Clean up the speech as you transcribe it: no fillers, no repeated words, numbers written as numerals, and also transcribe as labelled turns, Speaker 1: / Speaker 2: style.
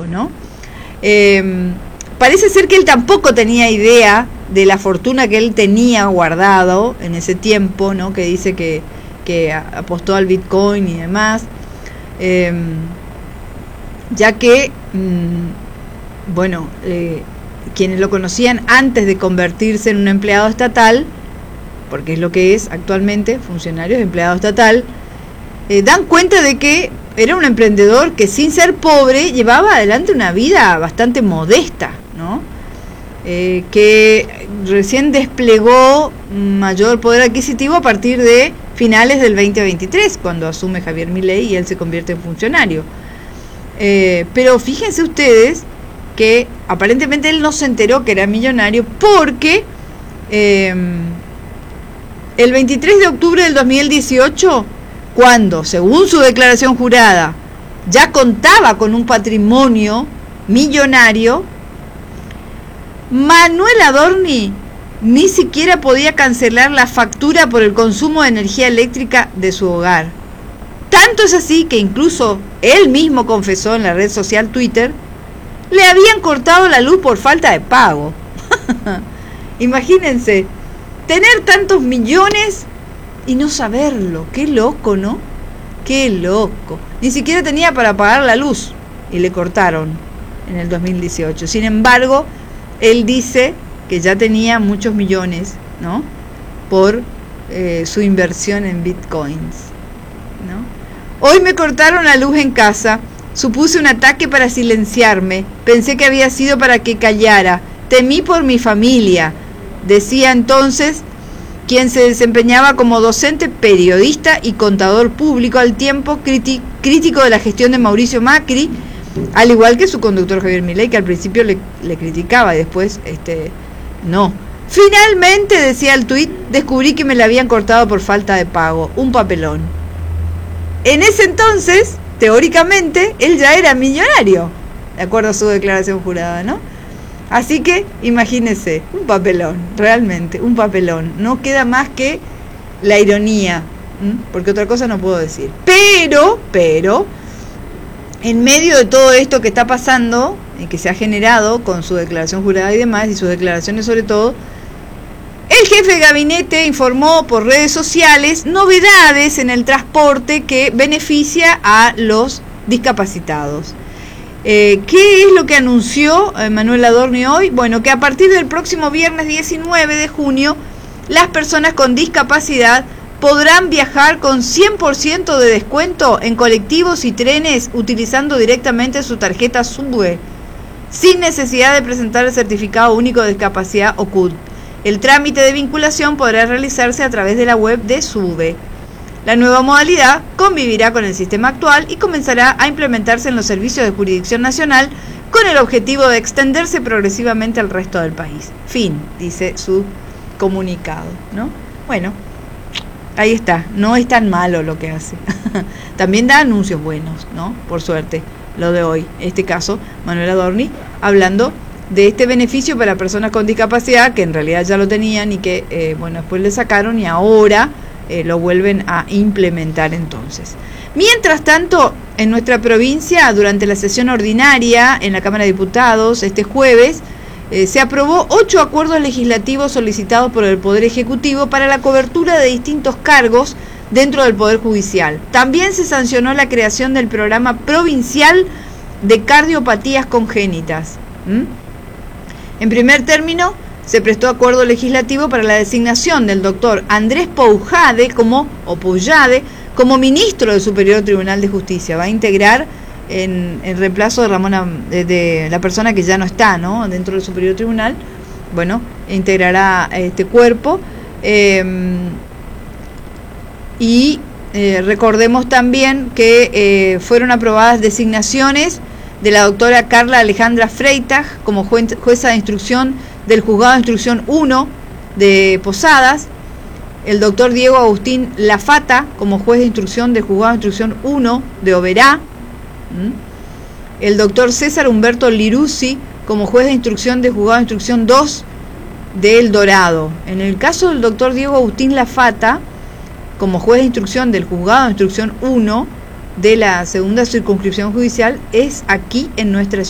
Speaker 1: ¿no? Parece ser que él tampoco tenía idea de la fortuna que él tenía guardado en ese tiempo, ¿no? Que dice que apostó al Bitcoin y demás, ya que, quienes lo conocían antes de convertirse en un empleado estatal, porque es lo que es actualmente, funcionario, empleado estatal, dan cuenta de que era un emprendedor que, sin ser pobre, llevaba adelante una vida bastante modesta, ¿no? Que recién desplegó mayor poder adquisitivo a partir de finales del 2023, cuando asume Javier Milei y él se convierte en funcionario. Pero fíjense ustedes que aparentemente él no se enteró que era millonario porque el 23 de octubre del 2018, cuando, según su declaración jurada, ya contaba con un patrimonio millonario, Manuel Adorni ni siquiera podía cancelar la factura por el consumo de energía eléctrica de su hogar. Tanto es así que incluso él mismo confesó en la red social Twitter, le habían cortado la luz por falta de pago. Imagínense, tener tantos millones y no saberlo. Qué loco, ¿no? Qué loco. Ni siquiera tenía para pagar la luz y le cortaron en el 2018. Sin embargo, él dice que ya tenía muchos millones, ¿no? Por su inversión en bitcoins, ¿no? Hoy me cortaron la luz en casa. Supuse un ataque para silenciarme. Pensé que había sido para que callara. Temí por mi familia, decía entonces quien se desempeñaba como docente, periodista y contador público, al tiempo crítico de la gestión de Mauricio Macri, al igual que su conductor Javier Milei, que al principio le criticaba y después no. Finalmente, decía el tuit, descubrí que me la habían cortado por falta de pago. Un papelón. En ese entonces, teóricamente, él ya era millonario, de acuerdo a su declaración jurada, ¿no? Así que, imagínense, un papelón, realmente, un papelón. No queda más que la ironía, porque otra cosa no puedo decir. Pero, en medio de todo esto que está pasando, y que se ha generado con su declaración jurada y demás, y sus declaraciones sobre todo, el jefe de gabinete informó por redes sociales novedades en el transporte que beneficia a los discapacitados. ¿Qué es lo que anunció Manuel Adorni hoy? Bueno, que a partir del próximo viernes 19 de junio, las personas con discapacidad podrán viajar con 100% de descuento en colectivos y trenes utilizando directamente su tarjeta SUBE, sin necesidad de presentar el certificado único de discapacidad o CUD. El trámite de vinculación podrá realizarse a través de la web de SUBE. La nueva modalidad convivirá con el sistema actual y comenzará a implementarse en los servicios de jurisdicción nacional con el objetivo de extenderse progresivamente al resto del país. Fin, dice su comunicado, ¿no? Bueno, ahí está, no es tan malo lo que hace. También da anuncios buenos, ¿no? Por suerte, lo de hoy. En este caso, Manuel Adorni, hablando de este beneficio para personas con discapacidad, que en realidad ya lo tenían y que, después le sacaron y ahora lo vuelven a implementar entonces. Mientras tanto, en nuestra provincia, durante la sesión ordinaria en la Cámara de Diputados, este jueves, se aprobó 8 acuerdos legislativos solicitados por el Poder Ejecutivo para la cobertura de distintos cargos dentro del Poder Judicial. También se sancionó la creación del programa provincial de cardiopatías congénitas. En primer término, se prestó acuerdo legislativo para la designación del doctor Andrés Poujade como ministro del Superior Tribunal de Justicia. Va a integrar en reemplazo de de la persona que ya no está, ¿no?, dentro del Superior Tribunal. Bueno, integrará este cuerpo. Recordemos también que fueron aprobadas designaciones de la doctora Carla Alejandra Freitag como jueza de instrucción del Juzgado de Instrucción 1 de Posadas, el doctor Diego Agustín Lafata como juez de instrucción del Juzgado de Instrucción 1 de Oberá, el doctor César Humberto Liruzzi como juez de instrucción del Juzgado de Instrucción 2 de El Dorado. En el caso del doctor Diego Agustín Lafata, como juez de instrucción del Juzgado de Instrucción 1 de la segunda circunscripción judicial, es aquí en nuestra